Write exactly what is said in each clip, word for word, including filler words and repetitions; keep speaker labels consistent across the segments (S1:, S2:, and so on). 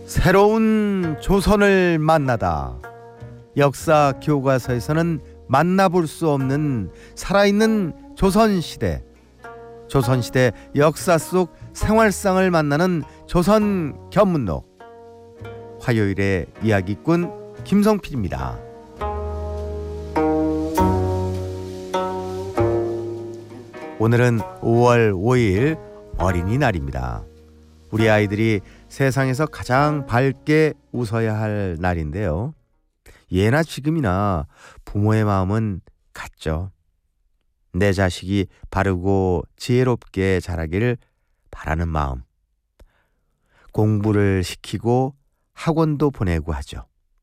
S1: 새로운 조선을 만나다. 역사 교과서에서는 만나볼 수 없는 살아있는 조선시대. 조선시대 역사 속 생활상을 만나는 조선 견문록. 화요일의 이야기꾼 김성필입니다. 오늘은 오월 오일 어린이날입니다. 우리 아이들이 세상에서 가장 밝게 웃어야 할 날인데요. 예나 지금이나 부모의 마음은 같죠. 내 자식이 바르고 지혜롭게 자라기를 바라는 마음. 공부를 시키고 학원도 보내고 하죠.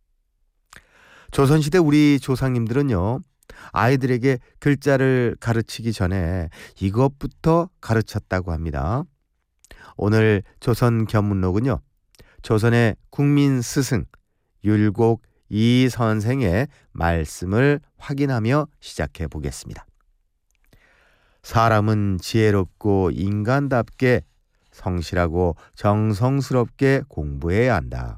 S1: 조선시대 우리 조상님들은요, 아이들에게 글자를 가르치기 전에 이것부터 가르쳤다고 합니다. 오늘 조선 견문록은요, 조선의 국민 스승 율곡 이 선생의 말씀을 확인하며 시작해 보겠습니다. 사람은 지혜롭고 인간답게 성실하고 정성스럽게 공부해야 한다.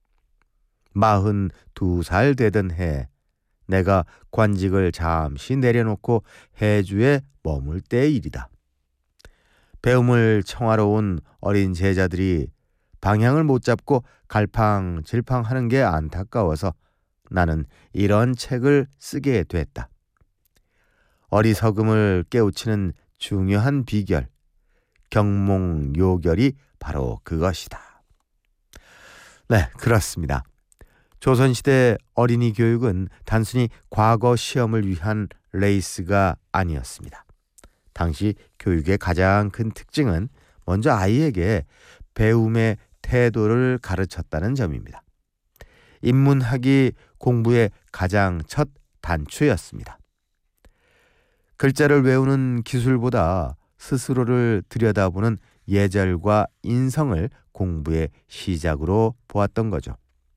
S1: 마흔 두 살 되던 해 내가 관직을 잠시 내려놓고 해주에 머물 때의 일이다. 배움을 청하러 온 어린 제자들이 방향을 못 잡고 갈팡질팡하는 게 안타까워서 나는 이런 책을 쓰게 됐다. 어리석음을 깨우치는 중요한 비결, 경몽요결이 바로 그것이다. 네, 그렇습니다. 조선시대 어린이 교육은 단순히 과거 시험을 위한 레이스가 아니었습니다. 당시 교육의 가장 큰 특징은 먼저 아이에게 배움의 태도를 가르쳤다는 점입니다. 인문학이 공부의 가장 첫 단추였습니다. 글자를 외우는 기술보다 스스로를 들여다보는 예절과 인성을 공부의 시작으로 보았던 거죠.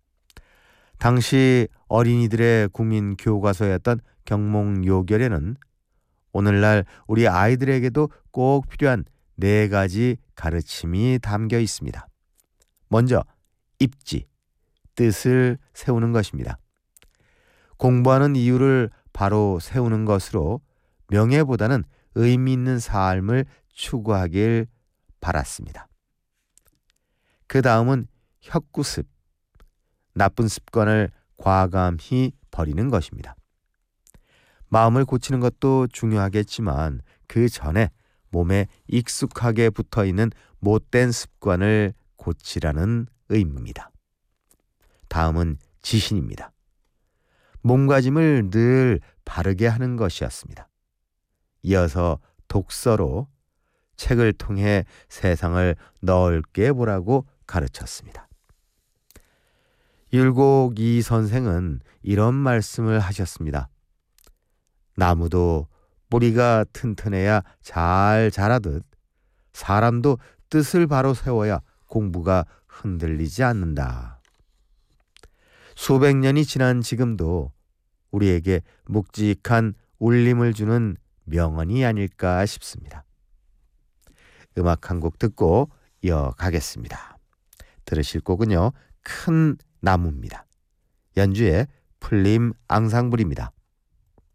S1: 당시 어린이들의 국민 교과서였던 경몽요결에는 오늘날 우리 아이들에게도 꼭 필요한 네 가지 가르침이 담겨 있습니다. 먼저 입지, 뜻을 세우는 것입니다. 공부하는 이유를 바로 세우는 것으로 명예보다는 의미 있는 삶을 추구하길 바랐습니다. 그 다음은 혁구습, 나쁜 습관을 과감히 버리는 것입니다. 마음을 고치는 것도 중요하겠지만 그 전에 몸에 익숙하게 붙어있는 못된 습관을 고치라는 의미입니다. 다음은 지신입니다. 몸가짐을 늘 바르게 하는 것이었습니다. 이어서 독서로 책을 통해 세상을 넓게 보라고 가르쳤습니다. 율곡 이 선생은 이런 말씀을 하셨습니다. 나무도 뿌리가 튼튼해야 잘 자라듯 사람도 뜻을 바로 세워야 공부가 흔들리지 않는다. 수백 년이 지난 지금도 우리에게 묵직한 울림을 주는 명언이 아닐까 싶습니다. 음악 한 곡 듣고 이어가겠습니다. 들으실 곡은요, 큰 나무입니다. 연주의 풀림 앙상블입니다.